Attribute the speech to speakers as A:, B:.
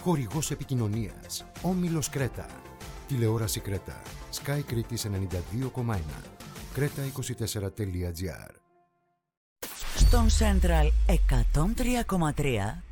A: Χορηγός επικοινωνίας Όμιλος Κρέτα. Τηλεόραση Κρέτα. Sky Κρήτης 92,1. Κρέτα24.gr.
B: Στον Central 103,3